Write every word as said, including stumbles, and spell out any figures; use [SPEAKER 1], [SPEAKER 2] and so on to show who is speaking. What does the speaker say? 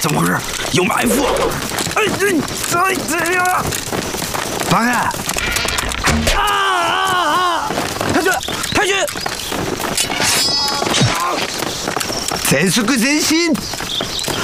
[SPEAKER 1] 怎么回事？有埋伏！哎哎哎哎呀！放开！啊啊啊！太君，太君！
[SPEAKER 2] 再出个人心！